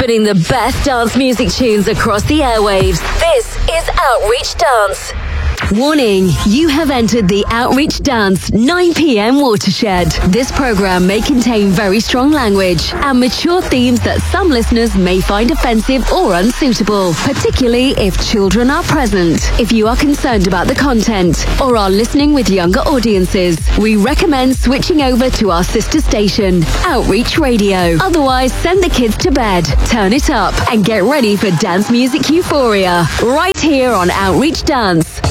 spinning the best dance music tunes across the airwaves. This is Outreach Dance. Warning, you have entered the Outreach Dance 9 p.m. watershed. This program may contain very strong language and mature themes that some listeners may find offensive or unsuitable, particularly if children are present. If you are concerned about the content or are listening with younger audiences, we recommend switching over to our sister station, Outreach Radio. Otherwise, send the kids to bed, turn it up, and get ready for dance music euphoria right here on Outreach Dance.